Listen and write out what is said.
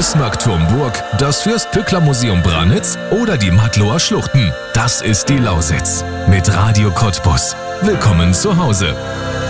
Bismarckturm-Burg, das Fürst-Pückler-Museum Branitz oder die Mattloer Schluchten. Das ist die Lausitz. Mit Radio Cottbus. Willkommen zu Hause.